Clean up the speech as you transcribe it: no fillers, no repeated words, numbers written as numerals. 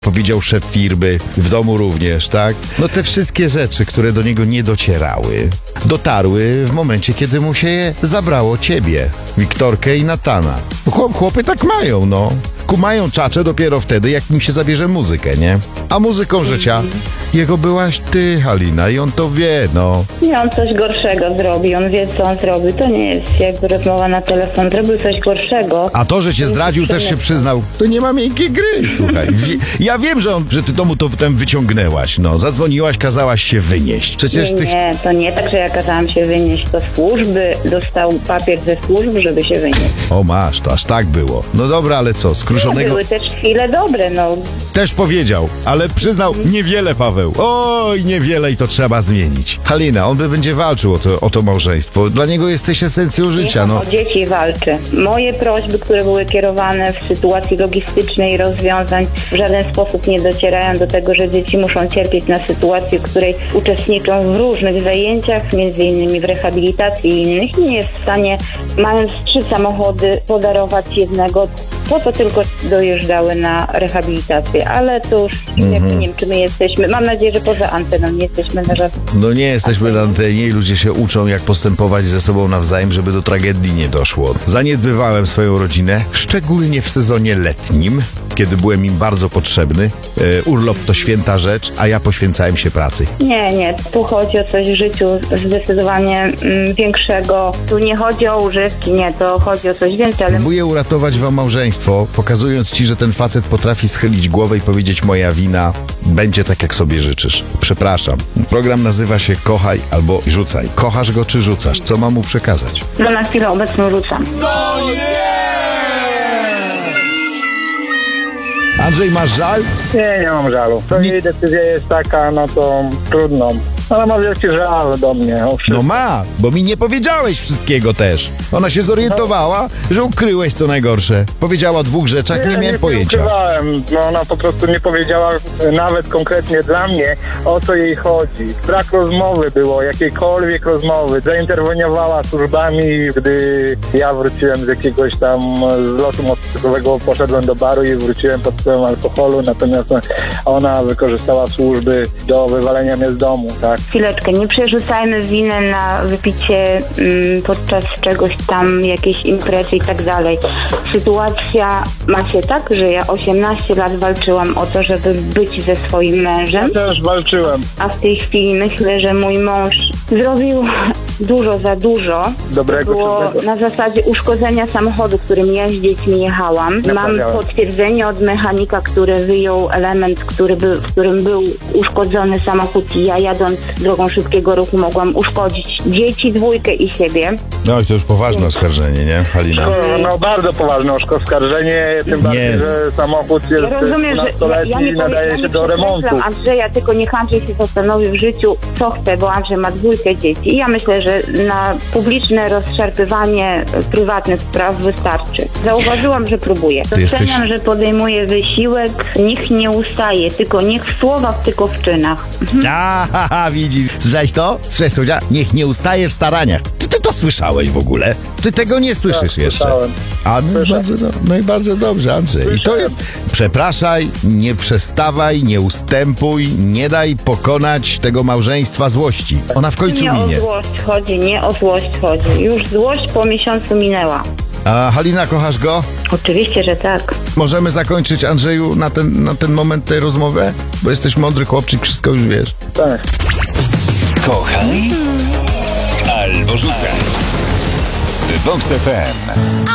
powiedział szef firmy, w domu również, tak? No te wszystkie rzeczy, które do niego nie docierały, dotarły w momencie, kiedy mu się je zabrało ciebie, Wiktorkę i Natana. Chłopy tak mają, no. Kumają czacze dopiero wtedy, jak im się zabierze muzykę, nie? A muzyką życia jego byłaś ty, Halina, i on to wie, no. Nie, on coś gorszego zrobi, on wie, co on zrobił. To nie jest jakby rozmowa na telefon, zrobił coś gorszego. A to, że cię zdradził, też się przyznał. To nie ma miękkiej gry, słuchaj. Ja wiem, że ty mu to potem wyciągnęłaś, no. Zadzwoniłaś, kazałaś się wynieść. Przecież ty... Nie, to nie tak, że ja kazałam się wynieść. To służby, dostał papier ze służb, żeby się wynieść. O, masz, to aż tak było. No dobra, ale co, skruszonego... Były też chwile dobre, no. Też powiedział, ale przyznał niewiele, Paweł. Oj, niewiele i to trzeba zmienić. Halina, on będzie walczył o to małżeństwo. Dla niego jesteś esencją życia, no. O dzieci walczy. Moje prośby, które były kierowane w sytuacji logistycznej rozwiązań, w żaden sposób nie docierają do tego, że dzieci muszą cierpieć na sytuacji, w której uczestniczą w różnych zajęciach, między innymi w rehabilitacji i innych. Nie jest w stanie, mając 3 samochody, podarować jednego, po to tylko dojeżdżały na rehabilitację, ale to już nie wiem, czy my jesteśmy. Mam nadzieję, że poza anteną nie jesteśmy na żadnym. No nie jesteśmy na antenie i ludzie się uczą, jak postępować ze sobą nawzajem, żeby do tragedii nie doszło. Zaniedbywałem swoją rodzinę, szczególnie w sezonie letnim, kiedy byłem im bardzo potrzebny. Urlop to święta rzecz, a ja poświęcałem się pracy. Nie. Tu chodzi o coś w życiu zdecydowanie większego. Tu nie chodzi o używki, nie, to chodzi o coś więcej, ale... Próbuję uratować wam małżeństwo, pokazując ci, że ten facet potrafi schylić głowę i powiedzieć: moja wina, będzie tak, jak sobie życzysz. Przepraszam. Program nazywa się Kochaj albo Rzucaj. Kochasz go czy rzucasz? Co mam mu przekazać? No na chwilę obecną rzucam. No nie! Andrzej, masz żal? Nie mam żalu. To jej decyzja jest taka, no to trudno. Ona ma wielki żal do mnie. No ma, bo mi nie powiedziałeś wszystkiego też. Ona się zorientowała, że ukryłeś co najgorsze. Powiedziała o 2 rzeczach, nie miałem pojęcia. Nie ukrywałem. No ona po prostu nie powiedziała nawet konkretnie dla mnie, o co jej chodzi. Brak rozmowy było, jakiejkolwiek rozmowy. Zainterweniowała służbami, gdy ja wróciłem z jakiegoś tam zlotu motocyklowego, poszedłem do baru i wróciłem pod wpływem alkoholu, natomiast ona wykorzystała służby do wywalenia mnie z domu, tak? Chwileczkę, nie przerzucajmy winę na wypicie podczas czegoś tam, jakiejś imprezy i tak dalej. Sytuacja ma się tak, że ja 18 lat walczyłam o to, żeby być ze swoim mężem. Ja też walczyłem. A w tej chwili myślę, że mój mąż zrobił dużo za dużo. Dobrego, było na zasadzie uszkodzenia samochodu, którym ja z dziećmi jechałam. Mam potwierdzenie od mechanika, który wyjął element, w którym był uszkodzony samochód i ja jadąc drogą szybkiego ruchu mogłam uszkodzić dzieci, 2 i siebie. No i to już poważne oskarżenie, nie, Halina? No bardzo poważne oskarżenie, tym bardziej, że samochód jest 12-letni i nadaje się do remontu. Andrzeja, tylko niech Andrzej się zastanowi w życiu, co chce, bo Andrzej ma 2 dzieci. I ja myślę, że na publiczne rozszarpywanie prywatnych spraw wystarczy. Zauważyłam, że próbuje. Doceniam, że podejmuje wysiłek. Niech nie ustaje, tylko niech w słowach, tylko w czynach. Widzisz. Słyszałeś to? Słyszałeś, Słodzia? Niech nie ustaje w staraniach. Czy ty to słyszałeś w ogóle? Ty tego nie słyszysz jeszcze. Słyszałem. No i bardzo dobrze, Andrzej. I to jest: przepraszaj, nie przestawaj, nie ustępuj, nie daj pokonać tego małżeństwa złości. Ona w końcu minie. Nie o złość chodzi, nie o złość chodzi. Już złość po miesiącu minęła. A Halina, kochasz go? Oczywiście, że tak. Możemy zakończyć, Andrzeju, na ten moment tej rozmowy? Bo jesteś mądry chłopczyk, wszystko już wiesz. Tak. Kochaj albo rzucaj. Vox FM.